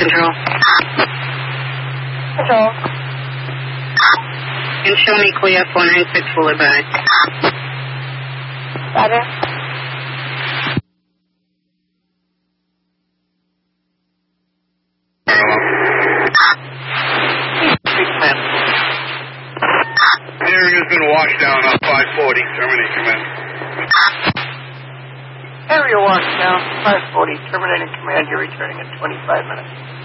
Control. Control. And show me clear 496 fully back. Roger. Area's been washed down on 540. Terminate command. Area washed down, 540, terminating command. You're returning in 25 minutes.